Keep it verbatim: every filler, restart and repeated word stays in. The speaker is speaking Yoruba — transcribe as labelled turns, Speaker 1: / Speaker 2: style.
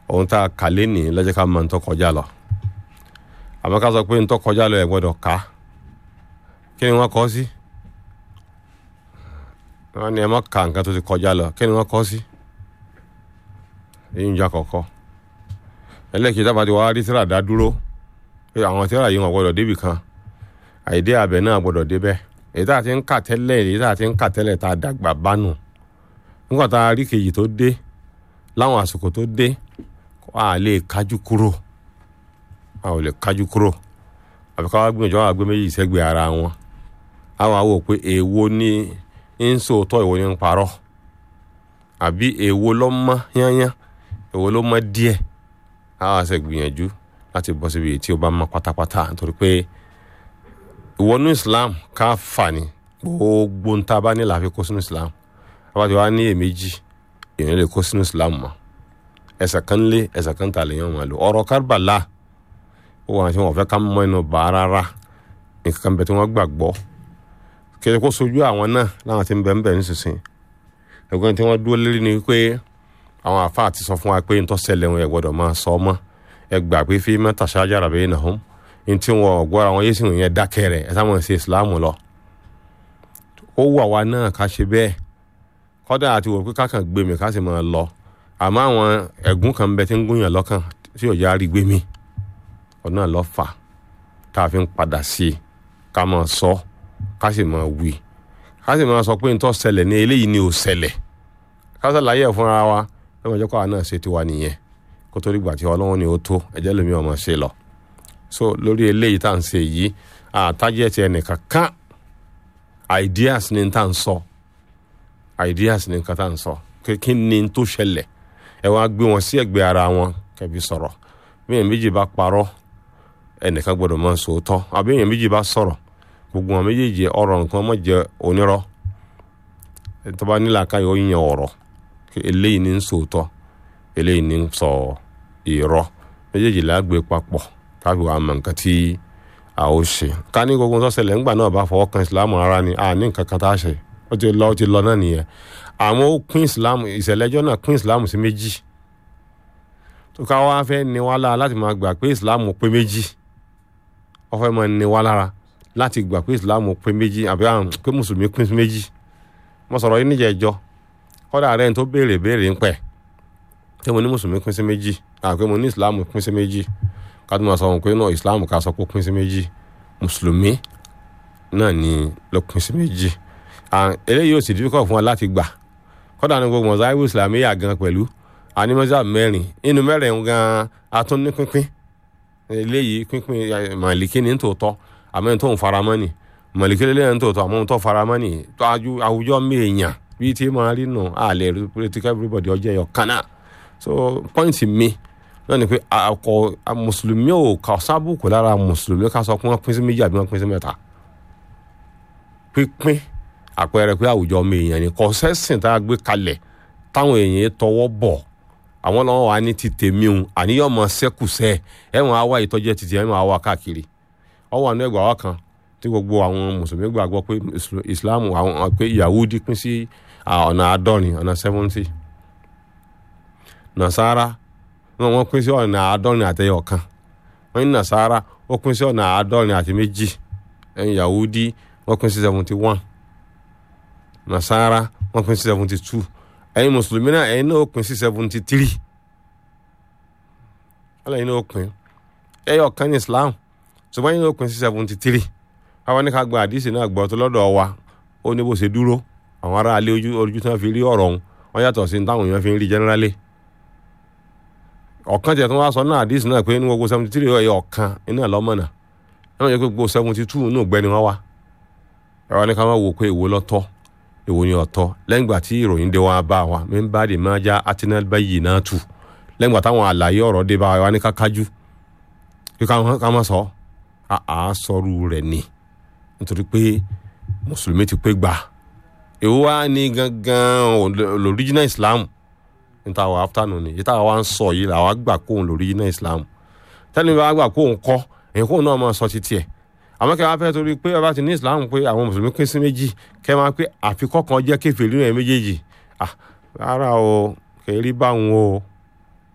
Speaker 1: ohun tá a kà lénìí ló jẹ́ ká mọ̀ ń tó kọjá lọ àmọ́ ká sọ pé ń tó kọjá lọ ẹ̀ gbọ́dọ̀ ká kí ni wọ́n kọ́ sí wọ́n ní ẹ má ka nǹkan tó ti kọjá lọ kí ni wọ́n kọ́ sí èyí ń jà kọ̀kọ́ ẹlẹ́kìí tábà ti wá rí tíra dá dúró pé àwọn tíra yìí wọ́n gbọ́dọ̀ débì kan àìdé abẹ náà gbọ́dọ̀ débẹ̀ èyí tá a ti ń kà tẹ́lẹ̀ èyí tá a ti ń kà tẹ́lẹ̀ tá a dàgbà bánu nígbà tá a rí kejì tó dé láwọn àsìkò tó dé a lè kájú kúrò a ò lè kájú kúrò àbí ká wá gbìyànjú àwọn àgbẹ̀ méjì sẹ́gbẹ̀ẹ́ ara wọn àwọn àwò pé èèwo ni ń sòótọ́ èwo ni ń parọ́ àbí èèwo ló mọ́ yányán èwo ló mọ́ díẹ̀ àwọn àṣẹ gbìyànjú láti bọ́ síbi tí ó bá mọ́ pátápátá nítorí pé ìwọ́nú Islam ká fà ní gbogbo ń tá a bá ní làá fi kó sínú Islam àbájọ wa ní èméjì èèyàn lè kó sínú Islam mọ́ ẹsẹ̀ kan lé ẹsẹ̀ kan tà lèèyàn máa lò ọ̀rọ̀ Karbala ó wà tí wọ́n fẹ́ ká mọ́ inú bá rárá nǹkan bẹ̀ tí wọ́n gbàgbọ́ kí kó sojú àwọn náà láwọn tí ń bẹ̀ ń bẹ̀ nísinsìnyí ẹ̀gbọ́n tí wọ́n dúró lérí ni pé àwọn àfáà ti sọ fún wa pé ń tó ṣẹlẹ̀ wọn ẹ̀ gbọ́dọ̀ máa sọ ọmọ ẹ gbà pé fi mẹ́ta shajara bainahum ní tí wọn gbọ́ àwọn yéésì wọn yẹn dákẹ́ rẹ̀ ẹ sáwọn ṣe Islam lọ ó wà wá náà ká ṣe bẹ́ẹ̀ kọ́dà àti wò pé kákan gbé mi ká sì máa lọ àmọ́ àwọn ẹ̀gún kan bẹ tí ń gúnyàn lọ́kàn tí ò já rí gbé mi ọ̀nà lọ́ fà tá a fi ń padà sí i ká máa sọ ká sì máa wí ká sì máa sọ pé ń tó ṣẹlẹ̀ ní eléyìí ni ò ṣẹlẹ̀ ká ṣàlàyé ẹ̀ fúnra wa ẹ máa jẹ́ kó àwa náà ṣe tiwa nìyẹn kó tó rí gbà tí Ọlọ́run ni ó tó ẹ̀jẹ̀ lómi ọmọ ṣe lọ so lórí eléyìí tá à ń ṣe yìí àtàjẹ́ ti ẹnìkan kan ideas ni tá à ń sọ ideas ni nǹkan tá à ń sọ kí ni tó ṣẹlẹ̀ ẹ wá gbé wọn sí ẹ̀gbẹ́ ara wọn kẹbi sọ̀rọ̀ bí èèyàn méjì bá parọ́ ẹnìkan gbọ́dọ̀ máa sòótọ́ àbí èèyàn méjì bá sọ̀rọ̀ gbogbo wọn méjèèjì ọ̀rọ̀ nǹkan má jẹ́ onírọ́ tó bá nílà káyọ̀ yíyan ọ̀rọ̀ eléyìí ní ń sòótọ́ eléyìí ní ń sọ irọ́ méjèèjì lágbé papọ̀ káfí wàá mọ nǹkan tí a ó ṣe ká ní gbogbo tó ṣẹlẹ̀ ńgbà náà bá fọwọ́ kan ìsìlámù rárá ni a ní nǹkan kan tá a ṣe ó ti lọ ó ti lọ náà nìyẹn àwọn ó pín ìsìlámù ìṣẹ̀lẹ́jọ́ náà pín ìsìlámù sí méjì tó ká wá fẹ́ ní wá lára láti máa gbà pé ìsìlámù pé méjì ó fẹ́ máa ní wá lára láti gbà pé ìsìlámù pé méjì àbí àwọn pé mùsùlùmí pín sí méjì mo sọ̀rọ̀ yìí níjẹ̀jọ́ kọ́dà rẹ̀ tó béèrè béèrè ń pẹ̀ tí mo ní mùsùlùmí pín sí méjì àpé mo ní ìsìlámù pín sí méjì ká tó máa sọ wọn pé náà ìsìlámù ká sọ pé pín sí méjì mùsùlùmí náà ni ló pín sí méjì eléyìí ò sì dífíkọ̀ fún wa láti gbà kọ́dà ní gbogbo mọ̀sáíwò ìsìlámíyà gan pẹ̀lú anímọ́sá mẹ́rin inú mẹ́rin gan atún ní pínpín eléyìí pínpín màlìkí ní tòótọ́ àmọ́ ní tó ń faramọ́ ni màlìkí lélẹ́yìn ní tòótọ́ àmọ́ ní tó faramọ́ ni àwùjọ mẹ́ẹ̀yàn bíi tí máa rí nù àlẹ́ political everybody ọjọ́ ẹ̀yọ kan náà so point mi náà ni pé àkọ mùsùlùmí ò kà sábùkù lára mùsùlùmí ká sọ pé wọ́n pín sí méjì àbí wọ́n pín sí mẹ́ta pínpín àpẹẹrẹ pé àwùjọ ọmọ èèyàn ni kò sẹ́sìn tá a gbé kalẹ̀ táwọn èèyàn tọwọ́ bọ̀ àwọn lọ́wọ́ wa ní ti tèmi òun àníyàn mọ̀ sẹ́kùsẹ́ ẹ̀ wọ́n á wá ìtọ́jẹ́ títí ẹ̀ wọ́n á wá káàkiri ọwọ́ àánú ẹgbàá wa kan tí gbogbo àwọn mùsùlùmí gbàgbọ́ pé ìsìláàmù àwọn pé Yahudi pín sí ọ̀nà àádọ́rin ọ̀nà seventy Nasara wọ́n pín sí ọ̀nà àádọ́rin àtẹyọ kan wọ́n ní Nasara ó pín sí ọ̀nà àádọ́rin àti méjì ẹ̀yìn Yahudi wọ́n pín sí seventy one Nasara wọ́n pín sí seventy two ẹ̀yin mùsùlùmí náà ẹ̀yin náà ó pín sí seventy three ẹ̀yin náà ó pín ẹ̀yọ kan ní Islam ṣùgbọ́n ẹ̀yin náà ó pín sí seventy three àwọn ní ká gba àdìsí náà gbọ́ tó lọ́dọ̀ wa ó ní bó ṣe dúró àwọn ará alẹ́ ojú ojú tí wọ́n fi rí ọ̀rọ̀ ọ̀hún wọ́n yàtọ̀ sí táwọn èèyàn fi ń rí generally ọ̀kan tẹ̀ tó wá sọ náà àdìsí náà pé ní gbogbo seventy three ẹ̀yọ ọ̀kan iná lọ́mọ̀nà ẹ̀wọ̀n yẹ pé gbogbo seventy two inú ìgbẹ́ni wọ́n wá ẹ̀rọ ní ká máa wò pé èwo lọ́tọ̀ èwo ni ọ̀tọ̀ lẹ́yìn ìgbà tí ìròyìn dé wá bá wa mi ń bá dè máa já atinal báyìí náà tù lẹ́yìn ìgbà táwọn àlàyé ọ̀rọ̀ dé bá wa ní kákájú kí ká má sọ àá sọrú rẹ̀ ni nítorí pé mùsùlùmí ti pé gbà èwo wá ní gangan l'original Islam níta wà afternoon ni yíta wà ń sọ yìí làwọn gbà kóhun l'original Islam tẹ́lẹ̀ bá gbà kóhun kọ́ èyí kóhun náà máa sọ títí ẹ̀ àmọ́ kẹ́ wá fẹ́ torí pé ọba ti ní Islam pé àwọn mùsùlùmí pín sí méjì kẹ́ máa pé àfikọ́ kan jẹ́ kéfèé nínú ẹ̀ méjèèjì ah rárá o kẹ́ rí báwọn o